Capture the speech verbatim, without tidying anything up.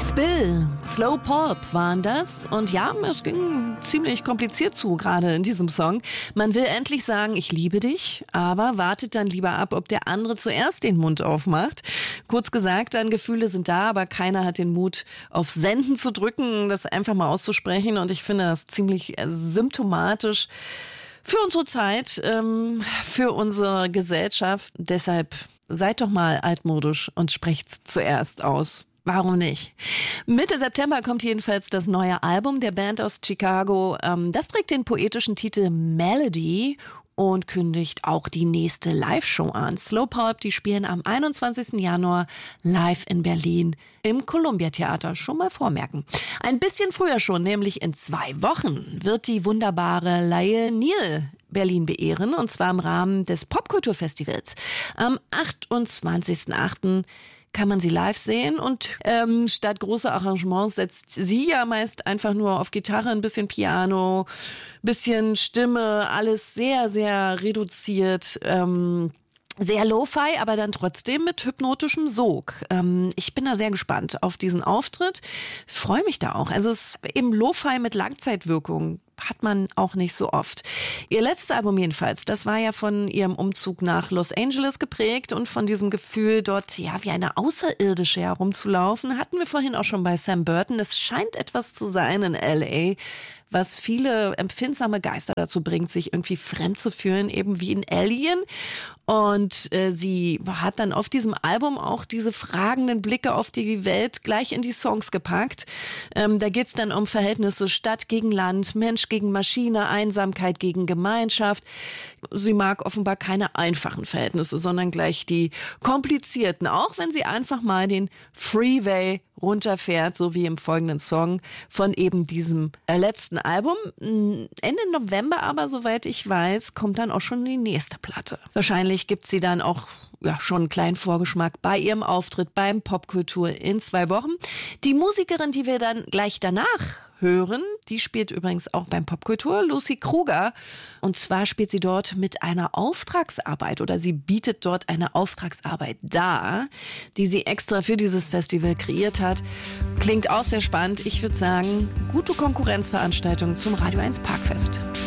Spill, Slow Pop waren das. Und ja, es ging ziemlich kompliziert zu, gerade in diesem Song. Man will endlich sagen, ich liebe dich, aber wartet dann lieber ab, ob der andere zuerst den Mund aufmacht. Kurz gesagt, dann Gefühle sind da, aber keiner hat den Mut, auf Senden zu drücken, das einfach mal auszusprechen. Und ich finde das ziemlich symptomatisch für unsere Zeit, ähm, für unsere Gesellschaft. Deshalb seid doch mal altmodisch und sprecht's zuerst aus. Warum nicht? Mitte September kommt jedenfalls das neue Album der Band aus Chicago. Das trägt den poetischen Titel Melody und kündigt auch die nächste Live-Show an. Slow Pulp, die spielen am einundzwanzigsten Januar live in Berlin im Columbia Theater. Schon mal vormerken. Ein bisschen früher schon, nämlich in zwei Wochen, wird die wunderbare Lael Neal Berlin beehren, und zwar im Rahmen des Popkulturfestivals. Am achtundzwanzigsten achten kann man sie live sehen und ähm, statt großer Arrangements setzt sie ja meist einfach nur auf Gitarre, ein bisschen Piano, bisschen Stimme, alles sehr, sehr reduziert, ähm, sehr Lo-Fi, aber dann trotzdem mit hypnotischem Sog. Ähm, ich bin da sehr gespannt auf diesen Auftritt, freue mich da auch. Also es ist eben Lo-Fi mit Langzeitwirkung. Hat man auch nicht so oft. Ihr letztes Album jedenfalls, das war ja von ihrem Umzug nach Los Angeles geprägt und von diesem Gefühl, dort ja wie eine Außerirdische herumzulaufen, hatten wir vorhin auch schon bei Sam Burton. Es scheint etwas zu sein in L A, was viele empfindsame Geister dazu bringt, sich irgendwie fremd zu fühlen, eben wie ein Alien. Und äh, sie hat dann auf diesem Album auch diese fragenden Blicke auf die Welt gleich in die Songs gepackt. Ähm, da geht's dann um Verhältnisse Stadt gegen Land, Mensch gegen Maschine, Einsamkeit gegen Gemeinschaft. Sie mag offenbar keine einfachen Verhältnisse, sondern gleich die komplizierten, auch wenn sie einfach mal den Freeway runterfährt, so wie im folgenden Song von eben diesem äh, letzten Album. Ende November aber, soweit ich weiß, kommt dann auch schon die nächste Platte. Wahrscheinlich gibt sie dann auch ja schon einen kleinen Vorgeschmack bei ihrem Auftritt beim Popkultur in zwei Wochen. Die Musikerin, die wir dann gleich danach hören, die spielt übrigens auch beim Popkultur, Lucy Kruger. Und zwar spielt sie dort mit einer Auftragsarbeit oder sie bietet dort eine Auftragsarbeit dar, die sie extra für dieses Festival kreiert hat. Klingt auch sehr spannend. Ich würde sagen, gute Konkurrenzveranstaltung zum Radio eins Parkfest.